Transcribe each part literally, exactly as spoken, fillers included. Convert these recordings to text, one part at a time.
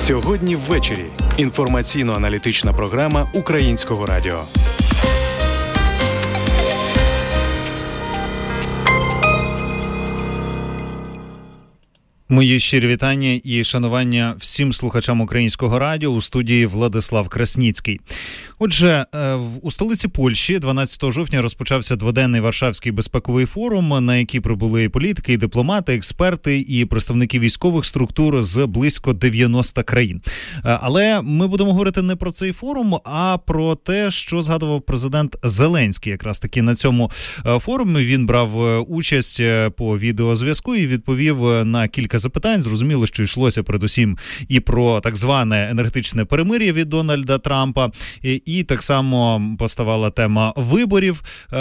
Сьогодні ввечері. Інформаційно-аналітична програма Українського радіо. Мої щирі вітання і шанування всім слухачам Українського радіо. У студії Владислав Красніцький. Отже, у столиці Польщі дванадцятого жовтня розпочався дводенний Варшавський безпековий форум, на який прибули і політики, і дипломати, експерти, і представники військових структур з близько дев'яноста країн. Але ми будемо говорити не про цей форум, а про те, що згадував президент Зеленський. Якраз таки на цьому форумі він брав участь по відеозв'язку і відповів на кілька запитань. Зрозуміло, що йшлося передусім і про так зване енергетичне перемир'я від Дональда Трампа, і, і так само поставала тема виборів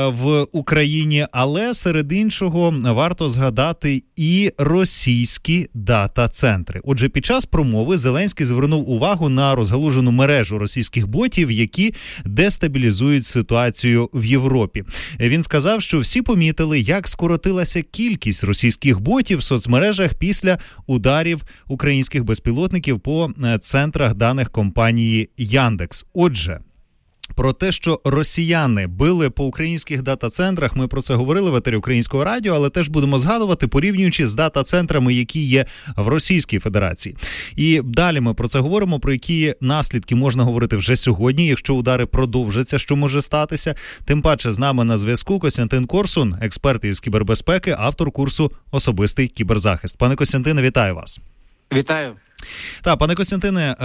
в Україні, але серед іншого варто згадати і російські дата-центри. Отже, під час промови Зеленський звернув увагу на розгалужену мережу російських ботів, які дестабілізують ситуацію в Європі. Він сказав, що всі помітили, як скоротилася кількість російських ботів в соцмережах після ударів українських безпілотників по центрах даних компанії Яндекс. Отже, про те, що росіяни били по українських дата-центрах, ми про це говорили в етері Українського радіо, але теж будемо згадувати, порівнюючи з дата-центрами, які є в Російській Федерації. І далі ми про це говоримо, про які наслідки можна говорити вже сьогодні, якщо удари продовжаться, що може статися. Тим паче з нами на зв'язку Костянтин Корсун, експерт із кібербезпеки, автор курсу «Особистий кіберзахист». Пане Костянтине, вітаю вас. Вітаю. Так, пане Костянтине,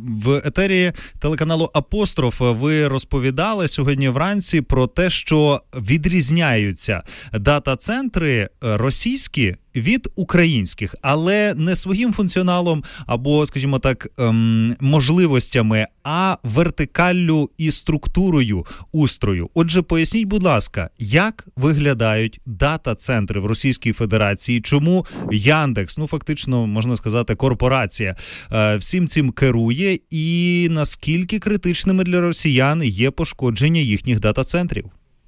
в етері телеканалу «Апостроф» ви розповідали сьогодні вранці про те, що відрізняються дата-центри російські від українських, але не своїм функціоналом або, скажімо так, ем, можливостями, а вертикаллю і структурою устрою. Отже, поясніть, будь ласка, як виглядають дата-центри в Російській Федерації, чому Яндекс, ну фактично, можна сказати, корпорація, е, всім цим керує, і наскільки критичними для росіян є пошкодження їхніх дата-центрів?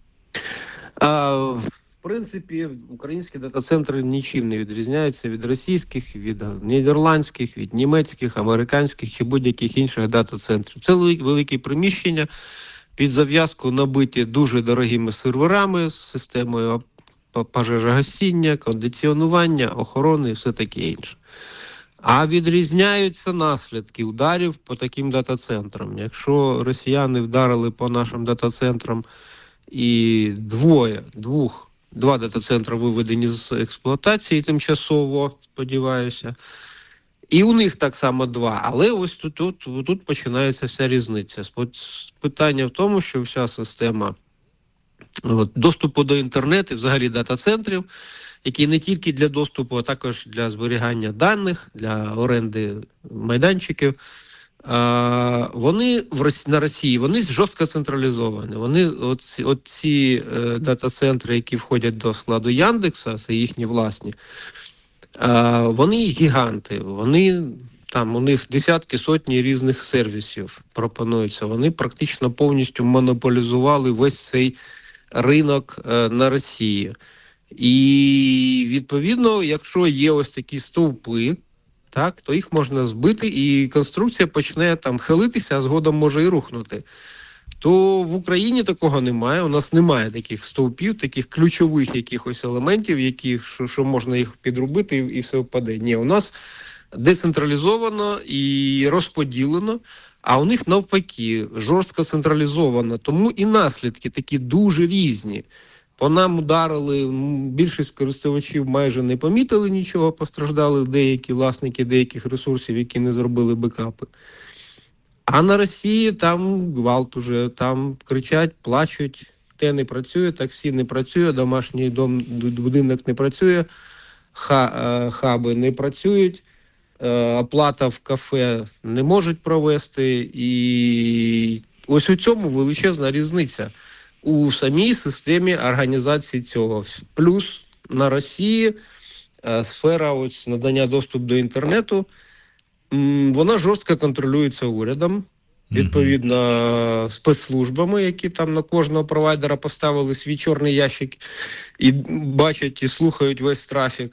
А... В принципі, українські дата-центри нічим не відрізняються від російських, від нідерландських, від німецьких, американських чи будь-яких інших дата-центрів. Це великі приміщення, під зав'язку набиті дуже дорогими серверами з системою пожежогасіння, кондиціонування, охорони і все таке інше. А відрізняються наслідки ударів по таким дата-центрам. Якщо росіяни вдарили по нашим дата-центрам і двоє, двох, Два дата-центри виведені з експлуатації тимчасово, сподіваюся. І у них так само два. Але ось тут, тут, тут починається вся різниця. Питання в тому, що вся система от, доступу до інтернету, взагалі дата-центрів, які не тільки для доступу, а також для зберігання даних, для оренди майданчиків, А, вони в Росії, на Росії, вони жорстко централізовані. Вони, оці, оці е, дата-центри, які входять до складу Яндекса, це їхні власні, а, вони гіганти. Вони, там, у них десятки, сотні різних сервісів пропонуються. Вони практично повністю монополізували весь цей ринок е, на Росії. І, відповідно, якщо є ось такі стовпи, так, то їх можна збити, і конструкція почне там хилитися, а згодом може і рухнути. То в Україні такого немає, у нас немає таких стовпів, таких ключових якихось елементів, яких, що, що можна їх підрубити і, і все впаде. Ні, у нас децентралізовано і розподілено, а у них навпаки жорстко централізовано. Тому і наслідки такі дуже різні. По нам ударили, більшість користувачів майже не помітили нічого, постраждали деякі власники деяких ресурсів, які не зробили бекапи. А на Росії там гвалт уже, там кричать, плачуть, те не працює, таксі не працює, домашній дом, будинок не працює, хаби не працюють, оплата в кафе не можуть провести. І ось у цьому величезна різниця у самій системі організації цього. Плюс на Росії е, сфера ось надання доступу до інтернету, м, вона жорстко контролюється урядом, відповідно спецслужбами, які там на кожного провайдера поставили свій чорний ящик і бачать і слухають весь трафік.